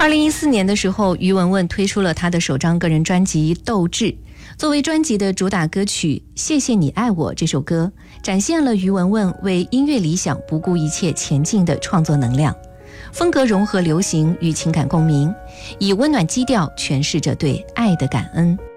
2014年的时候，于文文推出了她的首张个人专辑《斗志》，作为专辑的主打歌曲《谢谢你爱我》这首歌，展现了于文文为音乐理想不顾一切前进的创作能量，风格融合流行与情感共鸣，以温暖基调诠释着对爱的感恩。